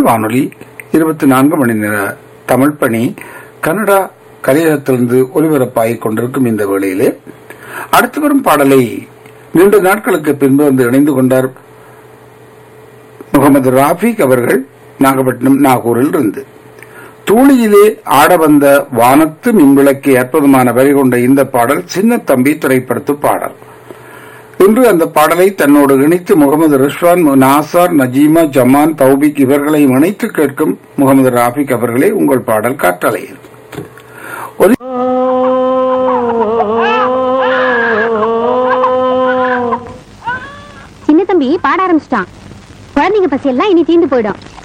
தமிழ் வானொலி 24 மணி நேர தமிழ் பணி கனடா கலையகத்திலிருந்து ஒலிபரப்பாகிக் கொண்டிருக்கும் இந்த வேளையிலே அடுத்து வரும் பாடலை நீண்ட நாட்களுக்கு பின்பு வந்து இணைந்து கொண்டார் முகமது ராஃபிக் அவர்கள் நாகப்பட்டினம் நாகூரில் இருந்து. தூளியிலே ஆட வந்த வானத்து மின்விளக்கு அற்புதமான வரி கொண்ட இந்த பாடல் சின்ன தம்பி திரைப்படத்து பாடல். இன்று அந்த பாடலை தன்னோடு இணைத்து முகமது ரிஸ்வான், நாசார், நஜீமா, ஜமான், தௌபிக் இவர்களை இணைத்து கேட்கும் முகமது ராஃபிக் அவர்களே, உங்கள் பாடல் காற்றலையில். சின்ன தம்பி பாட ஆரம்பிச்சிட்டான். குழந்தைங்க பசி எல்லாம் இனி தீர்ந்து போயிடும்.